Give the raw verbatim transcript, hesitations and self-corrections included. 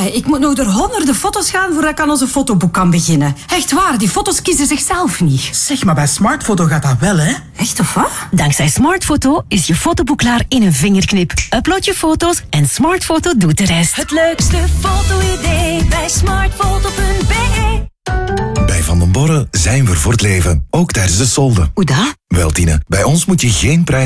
Amai, ik moet nog door honderden foto's gaan voordat ik aan onze fotoboek kan beginnen. Echt waar, die foto's kiezen zichzelf niet. Zeg, maar bij Smartfoto gaat dat wel, hè? Echt of wat? Dankzij Smartfoto is je fotoboek klaar in een vingerknip. Upload je foto's en Smartfoto doet de rest. Het leukste foto-idee bij smartfoto punt be. Bij Van den Borre zijn we voor het leven, ook tijdens de solden. Hoe dat? Wel, Tine, bij ons moet je geen prijs